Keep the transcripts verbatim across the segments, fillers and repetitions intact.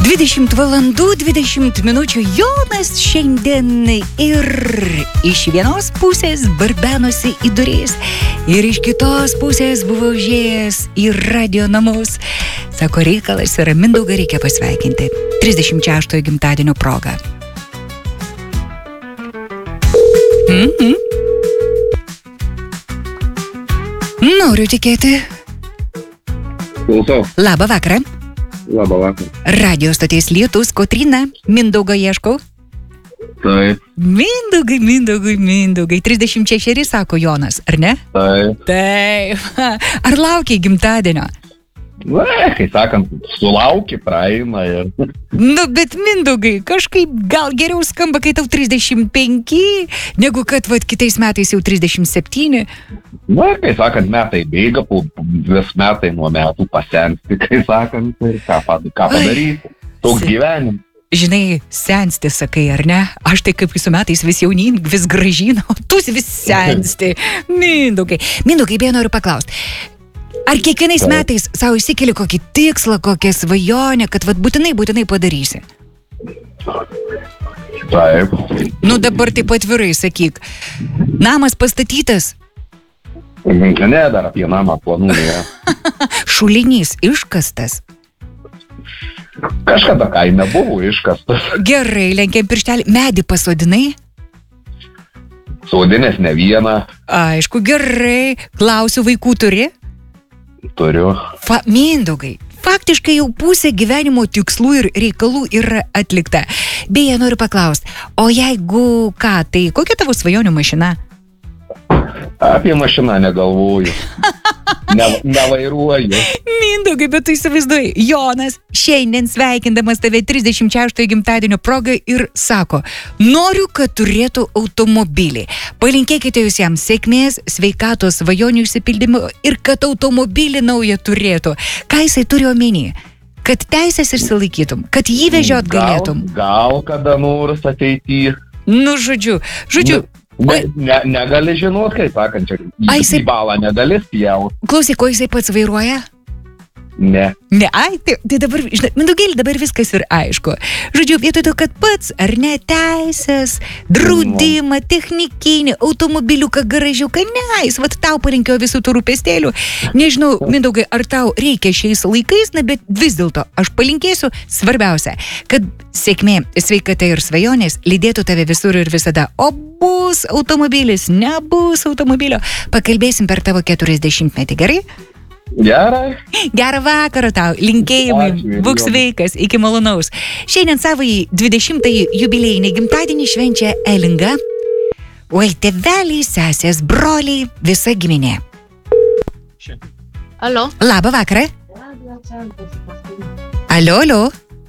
dvidešimt valandų, dvidešimt minučių Jonas šiandien ir iš vienos pusės barbenosi į duris ir iš kitos pusės buvo užėjęs į radio namus. Sako, reikalas yra, Mindaugą reikia pasveikinti trisdešimt šeštojo gimtadienio proga. Mhm. Noriu tikėti. Klausau. Labą vakarą. Labą vakarą. Radio stoties Lietus, Kotryna, Mindaugo ieškau. Taip. Mindaugai, Mindaugai, Mindaugai. trisdešimt šeši, sako Jonas, ar ne? Taip. Taip. Ar laukiai gimtadienio? Na, kai sakant, sulauki, praeina ir... Nu, bet Mindaugai, kažkaip gal geriau skamba, kai tau trisdešimt penki, negu kad vat, kitais metais jau trisdešimt septyni. Na, kai sakant, metai bėga, vis metai nuo metų pasensti, kai sakant, ir ką, ką padaryti. Toks Se... gyvenimas. Žinai, sensti, sakai, ar ne? Aš tai kaip su metais vis jaunyn, vis gražyn, o tu vis sensti. Mindaugai. Mindaugai, beje, noriu paklausti. Ar kiekvienais Taip. metais savo įsikeli kokį tikslą, kokią svajonę, kad vat, būtinai, būtinai padarysi? Taip. Nu, dabar taip atvirai sakyk. Namas pastatytas? Ne, dar apie namą planų nėra. Šulinys iškastas? Kažkada kaime buvo iškastas. Gerai, lenkiam pirštelį. Medį pasodinai? Sodinės ne vieną. Aišku, gerai. Klausiu, vaikų turi? Turiu. Fa, Mindaugai, faktiškai jau pusė gyvenimo tikslų ir reikalų yra atlikta. Beje, noriu paklausti, o jeigu ką, tai kokia tavo svajonių mašina? Apie mašiną negalvoju. Ne, nevairuoju. Mindaugai, bet tu įsivaizduoji, Jonas šiandien sveikindamas tave trisdešimt šeštojo gimtadienio proga ir sako, noriu, kad turėtų automobilį. Palinkėkite jūs jam sėkmės, sveikatos, svajonių išsipildymo ir kad automobilį naują turėtų. Ką jisai turi omeny? Kad teisės išsilaikytum, kad jį vežiot galėtum. Gal, gal kada nors ateityje. Nu, žodžiu, žodžiu. Ne, ne, negali žinot, kaip sakant, čia Ai, jisai- į balą negali spjaut. Klausyk, ko jisai pats vairuoja? Ne. Ne, ai, tai, tai dabar, žinai, Mindaugėlį, dabar viskas ir aišku. Žodžiu, vietoj to, kad pats, ar ne, teisės, draudimą, technikinį, automobiliuką, garažiuką, ne, jis vat tau palinkėjo visų tų rūpestėlių. Nežinau, Mindaugai, ar tau reikia šiais laikais, na, bet vis dėlto, aš palinkėsiu svarbiausia, kad sėkmė, sveikata ir svajonės lydėtų tave visur ir visada. O bus automobilis, nebus automobilio. Pakalbėsim per tavo keturiasdešimtmetį, gerai? Gerai. Gerą vakarą tau, linkėjimai, Ačiū, būk Jonas. sveikas, iki malonaus. Šiandien savąjį dvidešimtąjį jubiliejinį gimtadienį švenčia Elinga. Oi, tėveliai, sesės, broliai, visa giminė. Aló. Labą vakarą. Alio, alio.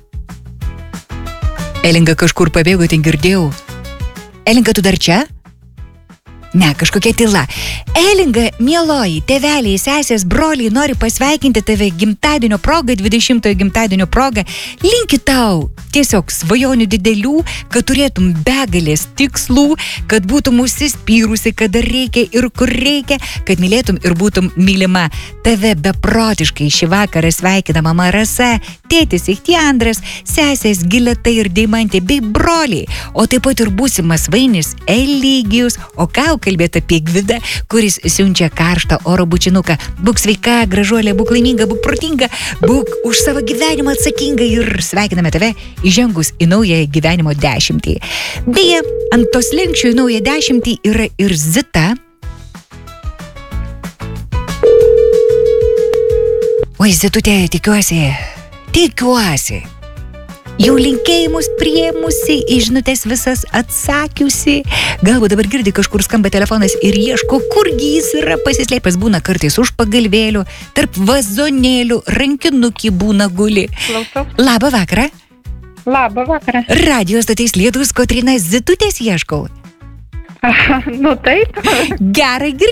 Elinga kažkur pabėgo, ten girdėjau. Elinga, tu dar čia? Ne, kažkokia tyla. Elinga, mieloji, tėveliai, sesės, broliai, nori pasveikinti tave gimtadienio proga, dvidešimtojo gimtadienio proga. Linki tau tiesiog svajonių didelių, kad turėtum begalės tikslų, kad būtum užsispyrusi, kad dar reikia ir kur reikia, kad mylėtum ir būtum mylima. Tave beprotiškai šį vakarą sveikina mama Rasa, tėtis Ichtiandras, sesės Gileta ir Deimantė bei broliai, o taip pat ir būsimas vainis Eligijus, o ką kalbėti apie Gvidą, kuris siunčia karštą oro bučinuką. Būk sveika, gražuolė, būk laiminga, būk protinga, būk už savo gyvenimą atsakinga ir sveikiname tave įžengus į naują gyvenimo dešimtį. Beje, ant tos lenkščių į naują dešimtį yra ir Zita. Oi, Zitutė, tikiuosi, tikiuosi. Jau linkėjimus priėmusi, į žinutės visas atsakiusi. Galbūt dabar girdi, kažkur skamba telefonas ir ieško, kurgi jis yra pasislėpęs. Būna kartais už pagalvėlių, tarp vazonėlių, rankinukį būna guli. Klausau. Labą vakarą. Labą vakarą. Radio stoties Lietus, Kotryna, Zitutės ieškau. Nu taip. Gerai girdžiu.